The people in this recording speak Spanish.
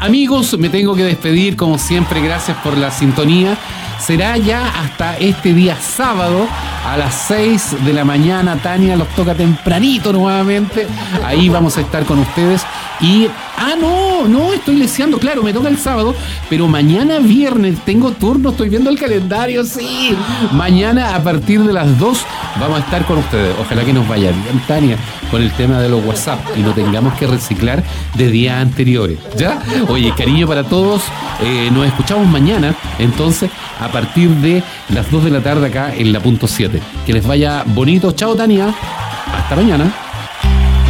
Amigos, me tengo que despedir, como siempre, gracias por la sintonía. Será ya hasta este día sábado a las 6 de la mañana. Tania los toca tempranito nuevamente. Ahí vamos a estar con ustedes. Y, no, estoy leseando, claro, me toca el sábado, pero mañana viernes tengo turno, estoy viendo el calendario, sí. Mañana a partir de las 2 vamos a estar con ustedes. Ojalá que nos vaya bien, Tania, con el tema de los WhatsApp y no tengamos que reciclar de días anteriores, ¿ya? Oye, cariño para todos, nos escuchamos mañana, entonces, a partir de las 2 de la tarde acá en la punto 7. Que les vaya bonito, chao, Tania, hasta mañana.